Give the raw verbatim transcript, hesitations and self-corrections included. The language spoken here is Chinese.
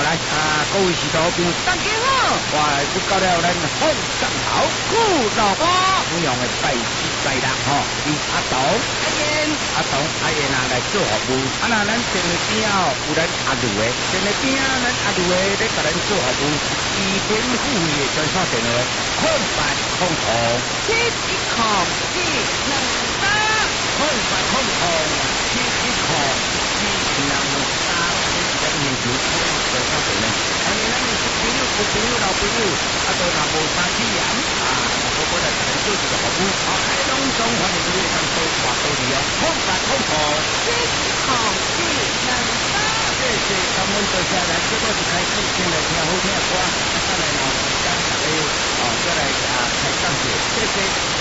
来啊，各位士多朋友，大家好，我又到了咱凤山头古老歌内容的第七第六吼，由阿东、阿燕、阿东、阿燕啊来做服务。啊那咱前面边哦有咱阿卢的，前面边咱阿卢的咧甲咱做服务，基本付费的专线电话：空八空空七一空四两三，空八空空七一空四两三。研究科学上面呢，安尼咱是朋友、好朋友、老朋友，啊，都若无啥体验啊，我我来甲咱做一个服务，啊，哎，拢总欢迎你咱多话多利哦，空白空空，谢谢好，谢两三，谢谢，咱们坐下来，这个就开始先来听好听的歌，啊，再来呢，咱大家哦，再来啊，开讲解，谢谢。